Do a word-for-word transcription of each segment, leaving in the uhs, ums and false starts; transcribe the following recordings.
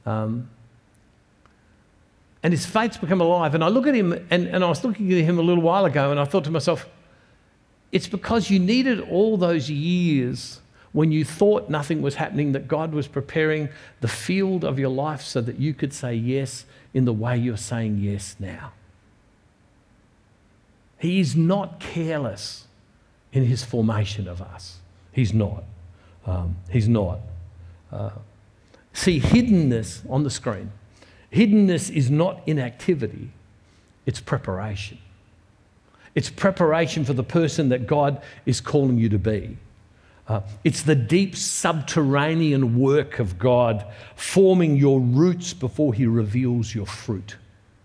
Um, and his faith's become alive. And I look at him, and, and I was looking at him a little while ago, and I thought to myself, it's because you needed all those years when you thought nothing was happening, that God was preparing the field of your life so that you could say yes in the way you're saying yes now. He is not careless in his formation of us. He's not. Um, he's not. Uh, see, hiddenness on the screen. Hiddenness is not inactivity, it's preparation. It's preparation for the person that God is calling you to be. Uh, it's the deep subterranean work of God forming your roots before he reveals your fruit.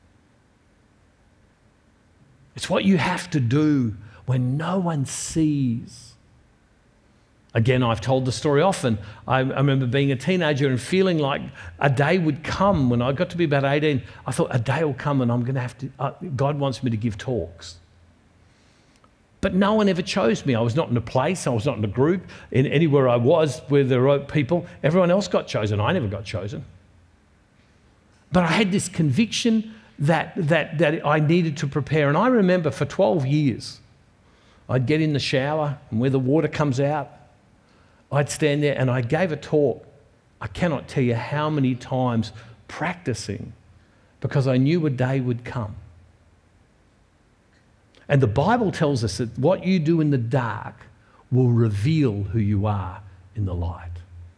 It's what you have to do when no one sees. Again, I've told the story often. I, I remember being a teenager and feeling like a day would come when I got to be about eighteen. I thought a day will come and I'm going to have to, uh, God wants me to give talks. But no one ever chose me. I was not in a place, I was not in a group. In anywhere I was where there were people, everyone else got chosen. I never got chosen. But I had this conviction that, that, that I needed to prepare. And I remember for twelve years, I'd get in the shower and where the water comes out, I'd stand there and I gave a talk. I cannot tell you how many times practicing because I knew a day would come. And the Bible tells us that what you do in the dark will reveal who you are in the light.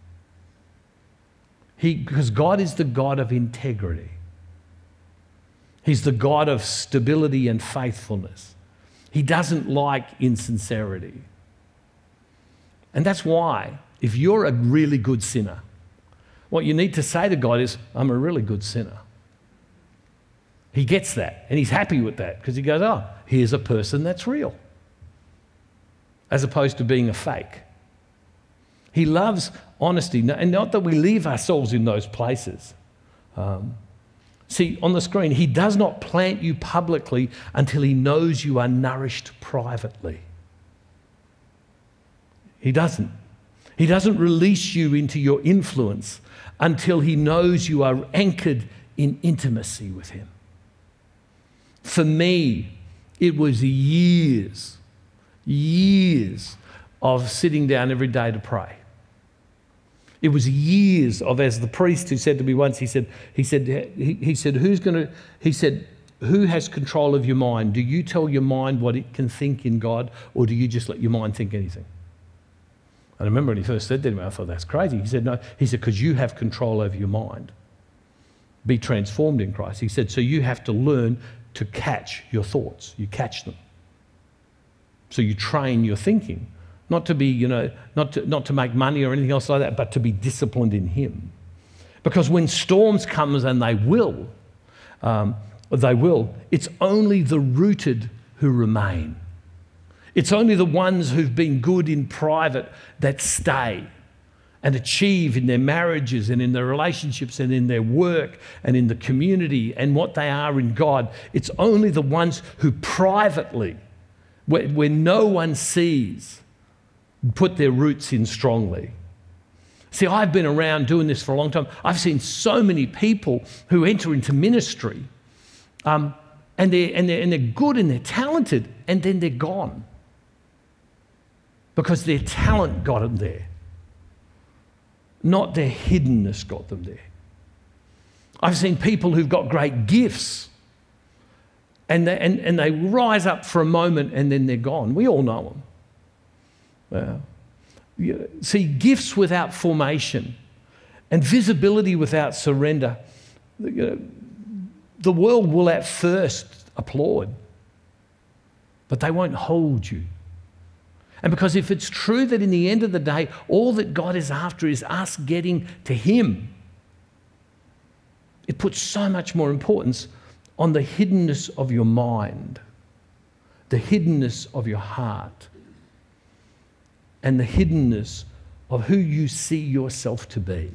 He, because God is the God of integrity. He's the God of stability and faithfulness. He doesn't like insincerity. And that's why, if you're a really good sinner, what you need to say to God is, I'm a really good sinner. He gets that, and he's happy with that because he goes, oh, here's a person that's real, as opposed to being a fake. He loves honesty, and not that we leave ourselves in those places. Um, see, on the screen, he does not plant you publicly until he knows you are nourished privately. He doesn't. He doesn't release you into your influence until he knows you are anchored in intimacy with him. For me, it was years, years of sitting down every day to pray. It was years of, as the priest who said to me once, he said, he said, he, he said, who's going to, he said, who has control of your mind? Do you tell your mind what it can think in God, or do you just let your mind think anything? And I remember when he first said that to me, I thought, that's crazy. He said, no, he said, because you have control over your mind. Be transformed in Christ. He said, so you have to learn to catch your thoughts. You catch them. So you train your thinking, not to be, you know, not to, not to make money or anything else like that, but to be disciplined in him. Because when storms come, and they will, um, they will, it's only the rooted who remain. It's only the ones who've been good in private that stay and achieve in their marriages and in their relationships and in their work and in the community and what they are in God. It's only the ones who privately, where, where no one sees, put their roots in strongly. See, I've been around doing this for a long time. I've seen so many people who enter into ministry um, and, they're, and, they're, and they're good and they're talented, and then they're gone because their talent got them there. Not their hiddenness got them there. I've seen people who've got great gifts and they, and, and they rise up for a moment and then they're gone. We all know them. Uh, see, gifts without formation and visibility without surrender, you know, the world will at first applaud, but they won't hold you. And because if it's true that in the end of the day, all that God is after is us getting to him, it puts so much more importance on the hiddenness of your mind, the hiddenness of your heart, and the hiddenness of who you see yourself to be.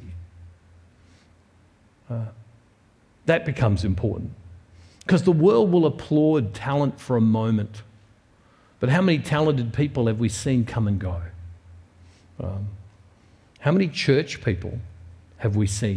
Uh, that becomes important. Because the world will applaud talent for a moment. But how many talented people have we seen come and go? Um, how many church people have we seen